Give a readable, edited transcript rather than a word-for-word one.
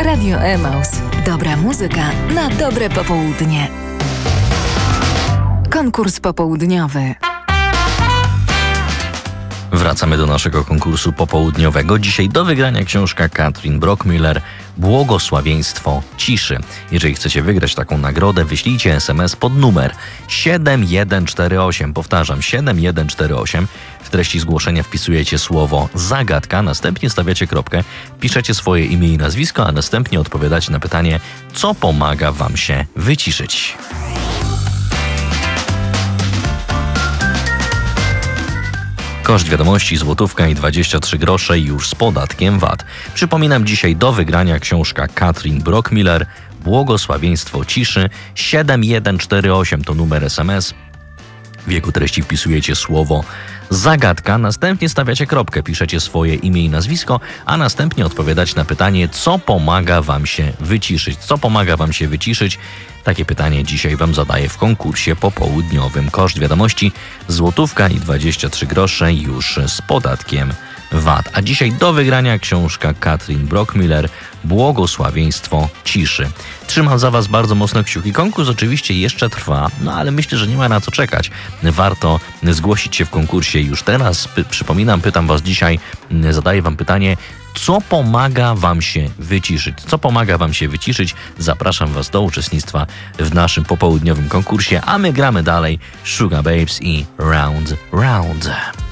Radio Emaus. Dobra muzyka na dobre popołudnie. Konkurs popołudniowy. Wracamy do naszego konkursu popołudniowego. Dzisiaj do wygrania książka Katrin Brockmüller Błogosławieństwo ciszy. Jeżeli chcecie wygrać taką nagrodę, wyślijcie SMS pod numer 7148. Powtarzam, 7148. W treści zgłoszenia wpisujecie słowo zagadka, następnie stawiacie kropkę, piszecie swoje imię i nazwisko, a następnie odpowiadacie na pytanie, co pomaga wam się wyciszyć. Koszt wiadomości złotówka i 23 grosze już z podatkiem VAT. Przypominam, dzisiaj do wygrania książka Katrin Brockmüller Błogosławieństwo ciszy. 7148 to numer SMS. W jego treści wpisujecie słowo zagadka, następnie stawiacie kropkę, piszecie swoje imię i nazwisko, a następnie odpowiadacie na pytanie, co pomaga wam się wyciszyć. Co pomaga wam się wyciszyć? Takie pytanie dzisiaj wam zadaję w konkursie popołudniowym. Koszt wiadomości złotówka i 23 grosze już z podatkiem VAT. A dzisiaj do wygrania książka Katrin Brockmüller Błogosławieństwo ciszy. Trzymam za was bardzo mocno kciuki. Konkurs oczywiście jeszcze trwa, no ale myślę, że nie ma na co czekać. Warto zgłosić się w konkursie już teraz. Przypominam, pytam was dzisiaj, zadaję wam pytanie, co pomaga wam się wyciszyć? Co pomaga wam się wyciszyć? Zapraszam was do uczestnictwa w naszym popołudniowym konkursie, a my gramy dalej Sugar Babes i Round Round.